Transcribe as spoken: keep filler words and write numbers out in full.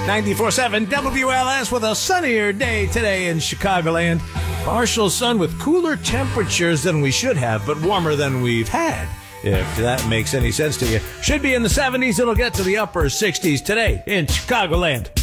ninety-four point seven W L S with a sunnier day today in Chicagoland. Partial sun with cooler temperatures than we should have, but warmer than we've had. If that makes any sense to you. Should be in the seventies. It'll get to the upper sixties today in Chicagoland.